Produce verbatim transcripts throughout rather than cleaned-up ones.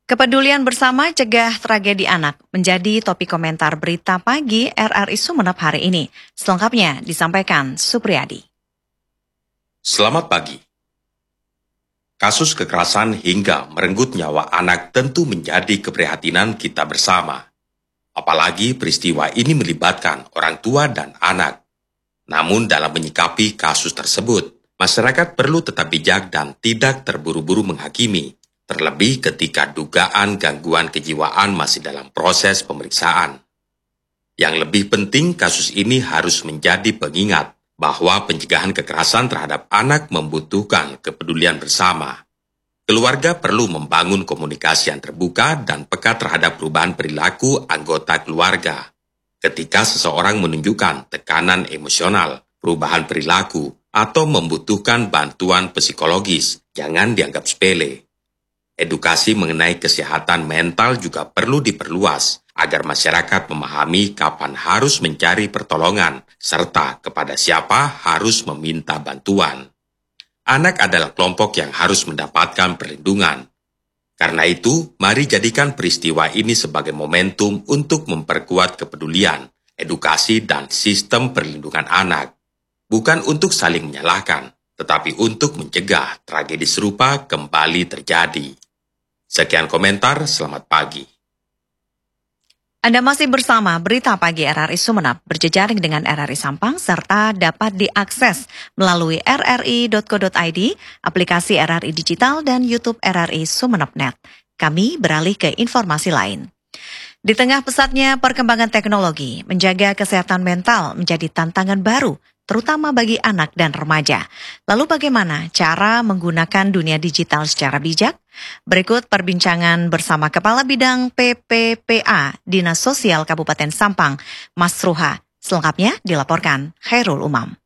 Kepedulian bersama cegah tragedi anak menjadi topik komentar berita pagi R R I Sumeneb hari ini. Selengkapnya disampaikan Supriyadi. Selamat pagi. Kasus kekerasan hingga merenggut nyawa anak tentu menjadi keprihatinan kita bersama. Apalagi peristiwa ini melibatkan orang tua dan anak. Namun dalam menyikapi kasus tersebut, masyarakat perlu tetap bijak dan tidak terburu-buru menghakimi. Terlebih ketika dugaan gangguan kejiwaan masih dalam proses pemeriksaan. Yang lebih penting, kasus ini harus menjadi pengingat bahwa pencegahan kekerasan terhadap anak membutuhkan kepedulian bersama. Keluarga perlu membangun komunikasi yang terbuka dan peka terhadap perubahan perilaku anggota keluarga. Ketika seseorang menunjukkan tekanan emosional, perubahan perilaku, atau membutuhkan bantuan psikologis, jangan dianggap sepele. Edukasi mengenai kesehatan mental juga perlu diperluas agar masyarakat memahami kapan harus mencari pertolongan serta kepada siapa harus meminta bantuan. Anak adalah kelompok yang harus mendapatkan perlindungan. Karena itu, mari jadikan peristiwa ini sebagai momentum untuk memperkuat kepedulian, edukasi, dan sistem perlindungan anak. Bukan untuk saling menyalahkan, tetapi untuk mencegah tragedi serupa kembali terjadi. Sekian komentar, selamat pagi. Anda masih bersama Berita Pagi R R I Sumeneb, berjejaring dengan R R I Sampang, serta dapat diakses melalui r r i dot co dot i d, aplikasi R R I Digital, dan YouTube R R I Sumeneb Net. Kami beralih ke informasi lain. Di tengah pesatnya perkembangan teknologi, menjaga kesehatan mental menjadi tantangan baru, terutama bagi anak dan remaja. Lalu bagaimana cara menggunakan dunia digital secara bijak? Berikut perbincangan bersama Kepala Bidang P P P A Dinas Sosial Kabupaten Sampang, Mas Ruha. Selengkapnya dilaporkan Khairul Umam.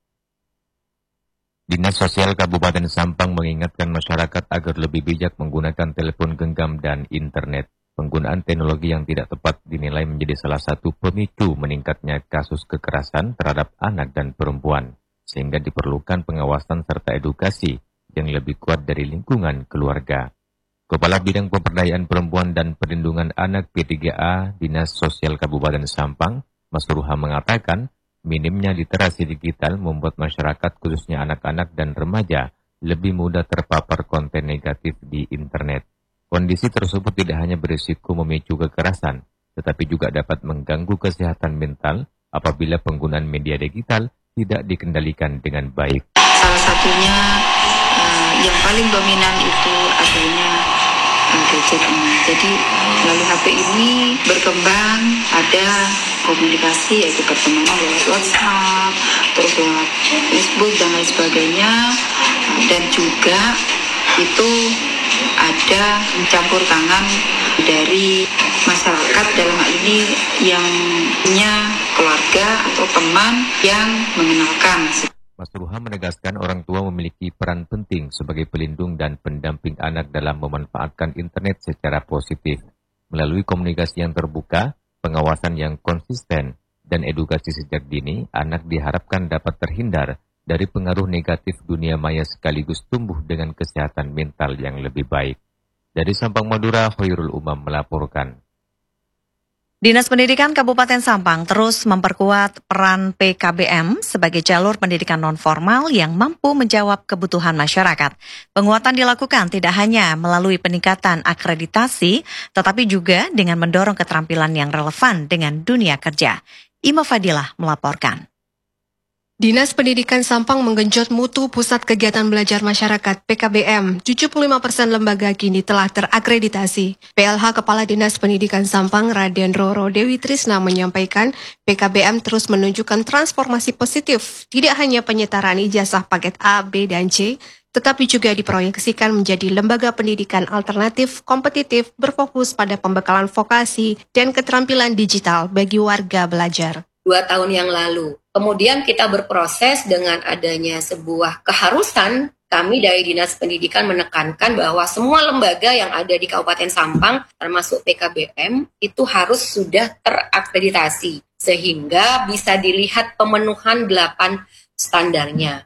Dinas Sosial Kabupaten Sampang mengingatkan masyarakat agar lebih bijak menggunakan telepon genggam dan internet. Penggunaan teknologi yang tidak tepat dinilai menjadi salah satu pemicu meningkatnya kasus kekerasan terhadap anak dan perempuan, sehingga diperlukan pengawasan serta edukasi yang lebih kuat dari lingkungan keluarga. Kepala Bidang Pemberdayaan Perempuan dan Perlindungan Anak P tiga A Dinas Sosial Kabupaten Sampang, Mas Ruha mengatakan, minimnya literasi digital membuat masyarakat khususnya anak-anak dan remaja lebih mudah terpapar konten negatif di internet. Kondisi tersebut tidak hanya berisiko memicu kekerasan, tetapi juga dapat mengganggu kesehatan mental apabila penggunaan media digital tidak dikendalikan dengan baik. Salah satunya uh, yang paling dominan itu adanya uh, gadget ini. Jadi melalui H P ini berkembang ada komunikasi, yaitu pertemanan lewat WhatsApp, terus lewat Facebook dan lain sebagainya, dan juga itu ada campur tangan dari masyarakat, dalam hal ini yang punya keluarga atau teman yang mengenalkan. Mas Ruha menegaskan orang tua memiliki peran penting sebagai pelindung dan pendamping anak dalam memanfaatkan internet secara positif. Melalui komunikasi yang terbuka, pengawasan yang konsisten, dan edukasi sejak dini, anak diharapkan dapat terhindar dari pengaruh negatif dunia maya sekaligus tumbuh dengan kesehatan mental yang lebih baik. Dari Sampang, Madura, Khairul Umam melaporkan. Dinas Pendidikan Kabupaten Sampang terus memperkuat peran P K B M sebagai jalur pendidikan non-formal yang mampu menjawab kebutuhan masyarakat. Penguatan dilakukan tidak hanya melalui peningkatan akreditasi, tetapi juga dengan mendorong keterampilan yang relevan dengan dunia kerja. Ima Fadilah melaporkan. Dinas Pendidikan Sampang menggenjot mutu Pusat Kegiatan Belajar Masyarakat P K B M. tujuh puluh lima persen lembaga kini telah terakreditasi. P L H Kepala Dinas Pendidikan Sampang Raden Roro Dewi Trisna menyampaikan P K B M terus menunjukkan transformasi positif, tidak hanya penyetaraan ijazah paket A, B, dan C, tetapi juga diproyeksikan menjadi lembaga pendidikan alternatif, kompetitif, berfokus pada pembekalan vokasi dan keterampilan digital bagi warga belajar. Dua tahun yang lalu. Kemudian kita berproses dengan adanya sebuah keharusan, kami dari Dinas Pendidikan menekankan bahwa semua lembaga yang ada di Kabupaten Sampang, termasuk P K B M, itu harus sudah terakreditasi, sehingga bisa dilihat pemenuhan delapan standarnya.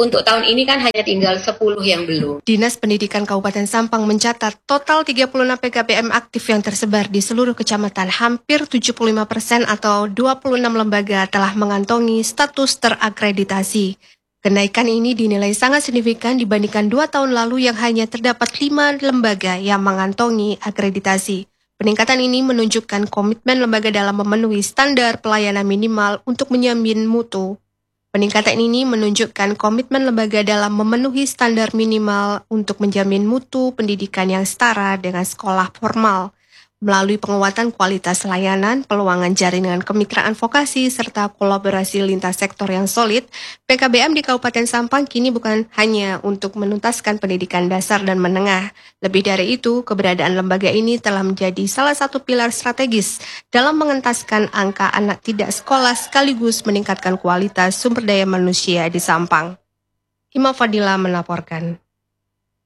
untuk tahun ini kan hanya tinggal sepuluh yang belum. Dinas Pendidikan Kabupaten Sampang mencatat total tiga puluh enam P K B M aktif yang tersebar di seluruh kecamatan. Hampir tujuh puluh lima persen atau dua puluh enam lembaga telah mengantongi status terakreditasi. Kenaikan ini dinilai sangat signifikan dibandingkan dua tahun lalu yang hanya terdapat lima lembaga yang mengantongi akreditasi. Peningkatan ini menunjukkan komitmen lembaga dalam memenuhi standar pelayanan minimal untuk menjamin mutu. Peningkatan ini menunjukkan komitmen lembaga dalam memenuhi standar minimal untuk menjamin mutu pendidikan yang setara dengan sekolah formal. Melalui penguatan kualitas layanan, peluangan jaringan kemitraan vokasi, serta kolaborasi lintas sektor yang solid, P K B M di Kabupaten Sampang kini bukan hanya untuk menuntaskan pendidikan dasar dan menengah. Lebih dari itu, keberadaan lembaga ini telah menjadi salah satu pilar strategis dalam mengentaskan angka anak tidak sekolah sekaligus meningkatkan kualitas sumber daya manusia di Sampang. Hima Fadila melaporkan.